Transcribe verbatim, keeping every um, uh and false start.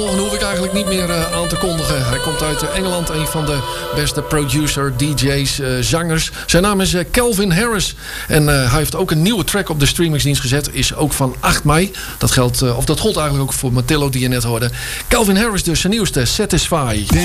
Dan hoef ik eigenlijk niet meer uh, aan te kondigen. Hij komt uit uh, Engeland, een van de beste producer, D J's, uh, zangers. Zijn naam is uh, Calvin Harris. En uh, hij heeft ook een nieuwe track op de streamingsdienst gezet. Is ook van acht mei. Dat geldt, uh, of dat gold eigenlijk ook voor Matillo die je net hoorde. Calvin Harris dus, zijn nieuwste Satisfy.